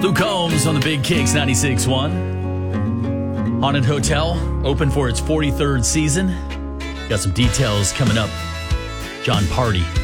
Luke Combs on the Big Kicks 96.1. Haunted Hotel, open for its 43rd season. Got some details coming up. John Party